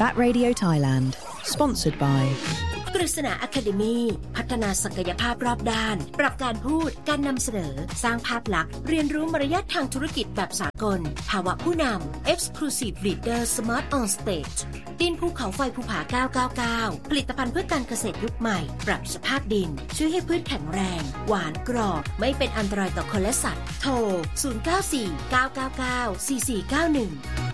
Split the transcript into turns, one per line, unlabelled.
That Radio Thailand Sponsored by
กฤษณา Academy พัฒนาศักยภาพรอบด้านปรับการพูดการนำเสนอสร้างภาพลักษณ์เรียนรู้มารยาททางธุรกิจแบบสากลภาวะผู้นำ Exclusive Leader Smart on Stage ดินภูเขาไฟภูผา999ผลิตภัณฑ์เพื่อการเกษตรยุคใหม่ปรับสภาพดินช่วยให้พืชแข็งแรงหวานกรอบไม่เป็นอันตรายต่อคนและสัตว์โทร0949994491